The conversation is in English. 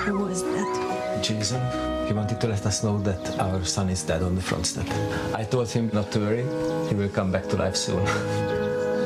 Who was that? Jason, he wanted to let us know that our son is dead on the front step. I told him not to worry, he will come back to life soon.